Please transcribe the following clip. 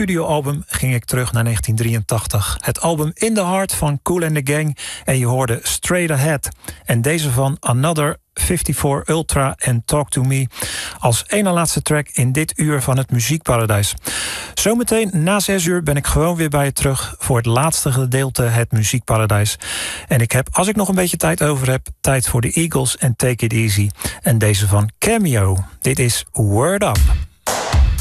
studioalbum ging ik terug naar 1983. Het album In the Heart van Kool and the Gang. En je hoorde Straight Ahead. En deze van Another 54 Ultra en Talk to Me als ene laatste track in dit uur van het Muziekparadijs. Zometeen na 6 uur ben ik gewoon weer bij je terug voor het laatste gedeelte, het Muziekparadijs. En ik heb, als ik nog een beetje tijd over heb, tijd voor de Eagles en Take It Easy. En deze van Cameo. Dit is Word Up.